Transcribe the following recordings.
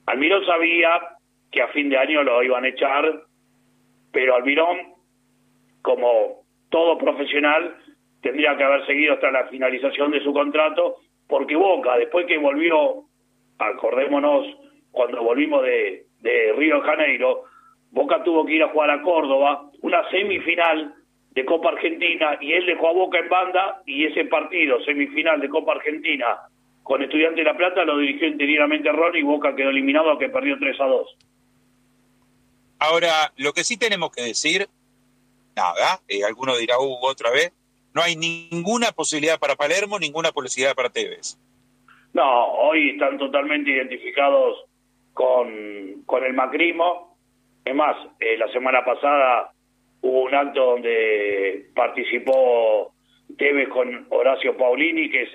Almirón sabía que a fin de año lo iban a echar, pero Almirón, como todo profesional, tendría que haber seguido hasta la finalización de su contrato, porque Boca, después que volvió, acordémonos, cuando volvimos de Río de Janeiro, Boca tuvo que ir a jugar a Córdoba, una semifinal de Copa Argentina, y él dejó a Boca en banda, y ese partido, semifinal de Copa Argentina, con Estudiantes de La Plata, lo dirigió interinamente Ron, y Boca quedó eliminado, que perdió 3-2. Ahora, lo que sí tenemos que decir, nada, alguno dirá, Hugo, otra vez, no hay ninguna posibilidad para Palermo, ninguna posibilidad para Tevez. No, hoy están totalmente identificados con el macrismo. Es más, la semana pasada hubo un acto donde participó Tevez con Horacio Paulini, que es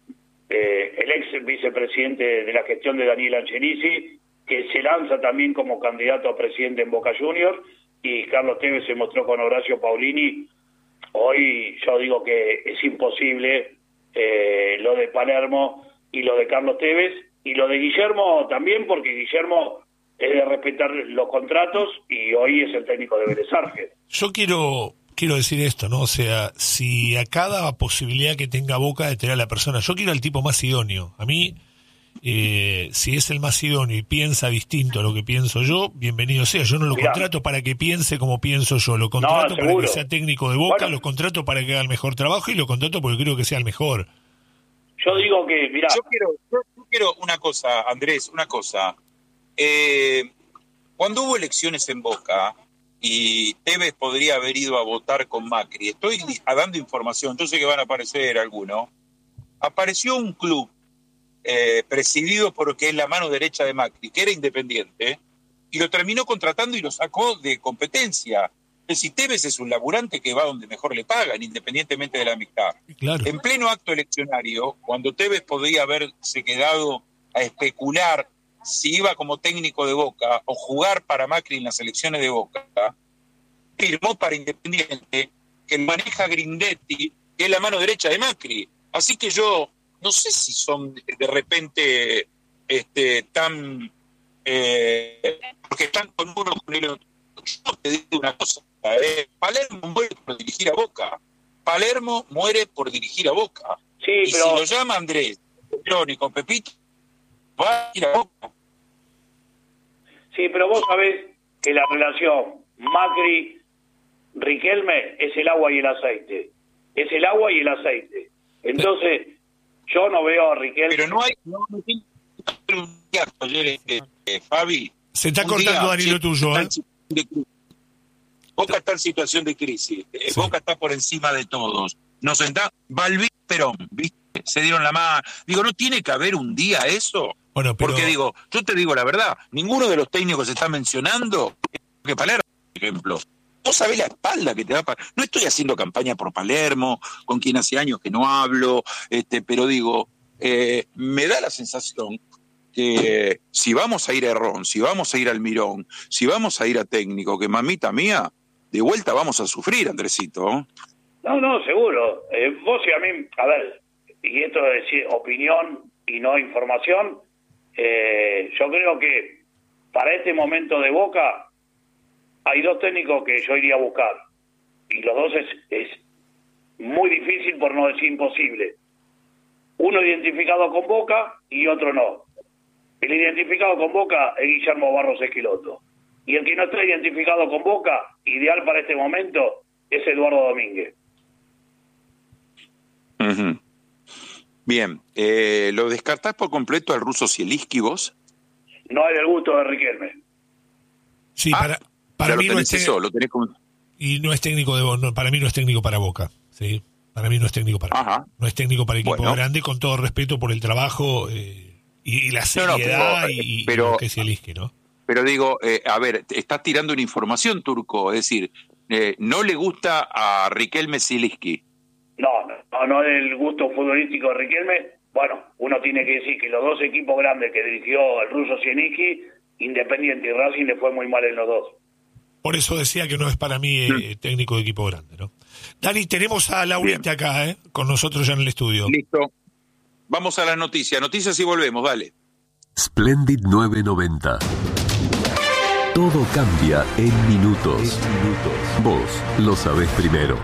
el ex vicepresidente de la gestión de Daniel Angelici, que se lanza también como candidato a presidente en Boca Juniors, y Carlos Tevez se mostró con Horacio Paulini. Hoy yo digo que es imposible lo de Palermo y lo de Carlos Tevez, y lo de Guillermo también, porque Guillermo es de respetar los contratos y hoy es el técnico de Vélez Sarsfield. Yo quiero decir esto, ¿no? O sea, si a cada posibilidad que tenga Boca de tener a la persona, yo quiero al tipo más idóneo. A mí, si es el más idóneo y piensa distinto a lo que pienso yo, bienvenido sea. Yo no lo contrato para que piense como pienso yo, lo contrato para que sea técnico de Boca, lo contrato para que haga el mejor trabajo y lo contrato porque creo que sea el mejor. Yo digo que, mirá. Yo quiero una cosa, Andrés, una cosa. Cuando hubo elecciones en Boca y Tevez podría haber ido a votar con Macri, estoy dando información, yo sé que van a aparecer algunos, apareció un club presidido por lo que es la mano derecha de Macri, que era independiente, y lo terminó contratando y lo sacó de competencia. Es decir, Tevez es un laburante que va donde mejor le pagan, independientemente de la amistad. Claro. En pleno acto eleccionario, cuando Tevez podría haberse quedado a especular si iba como técnico de Boca o jugar para Macri en las elecciones de Boca, firmó para Independiente, que maneja Grindetti, que es la mano derecha de Macri. Así que yo no sé si son de repente tan... porque están con uno con el otro. Yo te digo una cosa, Palermo muere por dirigir a Boca. Palermo muere por dirigir a Boca. Sí, y pero... si lo llama Andrés, y con Pepito, va a ir a Boca. Sí, pero vos sabés que la relación Macri-Riquelme es el agua y el aceite. Es el agua y el aceite. Entonces, yo no veo a Riquelme... Pero no tiene un día ayer, Fabi. Se está cortando, Danilo, tuyo, ¿eh? Boca está en situación de crisis. Sí. Boca está por encima de todos. Nos sentamos, Balbi, Perón, ¿viste? Se dieron la mano. Digo, ¿no tiene que haber un día eso? Bueno, pero... Porque digo, yo te digo la verdad, ninguno de los técnicos se está mencionando que Palermo, por ejemplo. Vos sabés la espalda que te va a... No estoy haciendo campaña por Palermo, con quien hace años que no hablo, pero digo, me da la sensación que si vamos a ir a Ron, si vamos a ir al Almirón, si vamos a ir a técnico, que mamita mía, de vuelta vamos a sufrir, Andresito. No, seguro. Vos y a mí, a ver, y esto es decir opinión y no información, yo creo que para este momento de Boca hay dos técnicos que yo iría a buscar, y los dos es muy difícil, por no decir imposible. Uno identificado con Boca y otro no. El identificado con Boca es Guillermo Barros Esqueloto, y el que no está identificado con Boca, ideal para este momento, es Eduardo Domínguez. Uh-huh. Bien, ¿lo descartás por completo al ruso Zielinski vos? No es del gusto de Riquelme. Sí, para mí no es eso, lo tenés como... Y no es técnico para mí no es técnico para Boca, ¿sí? Para mí no es técnico para Boca. No es técnico para equipo grande, con todo respeto por el trabajo y la seriedad pero, y lo que es Zielinski, ¿no? Pero digo, a ver, estás tirando una información, Turco, es decir, no le gusta a Riquelme Zielinski. No es el gusto futbolístico de Riquelme. Bueno, uno tiene que decir que los dos equipos grandes que dirigió el ruso Zielinski, Independiente y Racing, le fue muy mal en los dos. Por eso decía que no es para mí técnico de equipo grande, ¿no? Dani, tenemos a Laurita acá, con nosotros ya en el estudio. Listo. Vamos a las noticias y volvemos, dale. Splendid 990. Todo cambia en minutos. Vos lo sabés primero.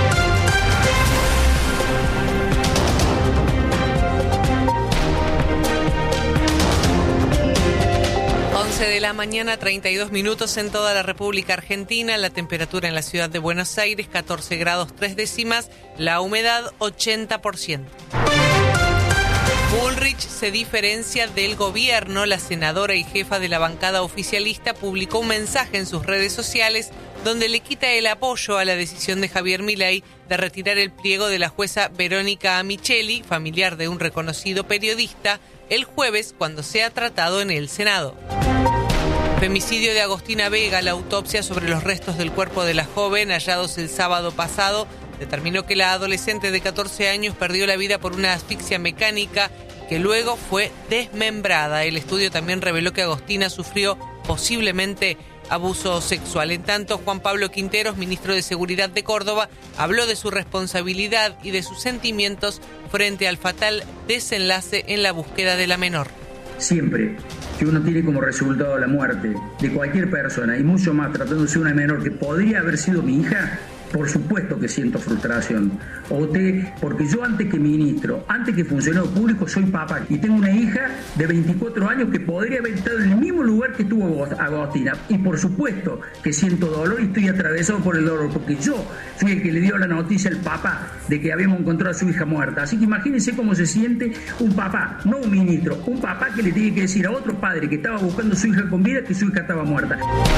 11 de la mañana, 32 minutos en toda la República Argentina. La temperatura en la ciudad de Buenos Aires, 14 grados 3 décimas. La humedad, 80%. Bullrich se diferencia del gobierno. La senadora y jefa de la bancada oficialista publicó un mensaje en sus redes sociales donde le quita el apoyo a la decisión de Javier Milei de retirar el pliego de la jueza Verónica Amicheli, familiar de un reconocido periodista, el jueves cuando sea tratado en el Senado. Femicidio de Agostina Vega. La autopsia sobre los restos del cuerpo de la joven hallados el sábado pasado determinó que la adolescente de 14 años perdió la vida por una asfixia mecánica que luego fue desmembrada. El estudio también reveló que Agostina sufrió posiblemente abuso sexual. En tanto, Juan Pablo Quinteros, ministro de Seguridad de Córdoba, habló de su responsabilidad y de sus sentimientos frente al fatal desenlace en la búsqueda de la menor. Siempre que uno tiene como resultado la muerte de cualquier persona, y mucho más tratándose de una menor que podría haber sido mi hija, por supuesto que siento frustración. Porque yo antes que ministro, antes que funcionario público, soy papá y tengo una hija de 24 años que podría haber estado en el mismo lugar que estuvo Agostina. Y por supuesto que siento dolor y estoy atravesado por el dolor, porque yo fui el que le dio la noticia al papá de que habíamos encontrado a su hija muerta. Así que imagínense cómo se siente un papá, no un ministro, un papá que le tiene que decir a otro padre que estaba buscando a su hija con vida que su hija estaba muerta.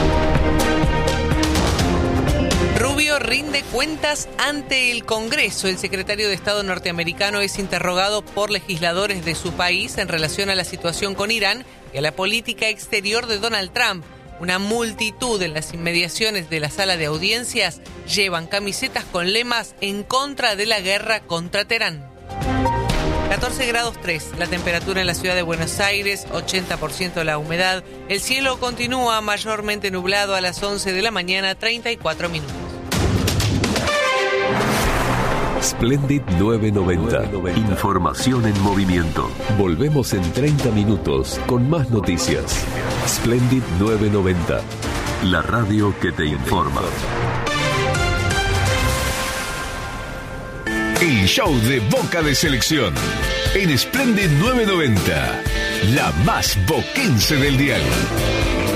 Rubio rinde cuentas ante el Congreso. El secretario de Estado norteamericano es interrogado por legisladores de su país en relación a la situación con Irán y a la política exterior de Donald Trump. Una multitud en las inmediaciones de la sala de audiencias llevan camisetas con lemas en contra de la guerra contra Teherán. 14 grados 3, la temperatura en la ciudad de Buenos Aires, 80% la humedad. El cielo continúa mayormente nublado a las 11 de la mañana, 34 minutos. Splendid 990. Información en movimiento. Volvemos en 30 minutos con más noticias. Splendid 990. La radio que te informa. El show de Boca de Selección en Splendid 990, la más boquense del dial.